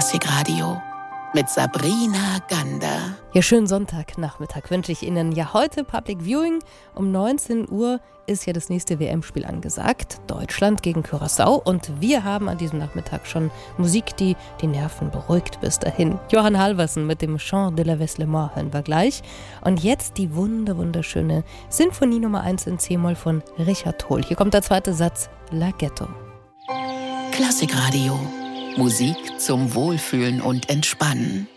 Klassikradio mit Sabrina Gander. Ja, schönen Sonntagnachmittag wünsche ich Ihnen. Ja, heute Public Viewing. Um 19 Uhr ist ja das nächste WM-Spiel angesagt. Deutschland gegen Curaçao. Und wir haben an diesem Nachmittag schon Musik, die die Nerven beruhigt bis dahin. Johann Halvorsen mit dem Chant de la Veslemont hören wir gleich. Und jetzt die wunderschöne Sinfonie Nummer 1 in C-Moll von Richard Hohl. Hier kommt der zweite Satz, Laghetto. Klassikradio. Musik zum Wohlfühlen und Entspannen.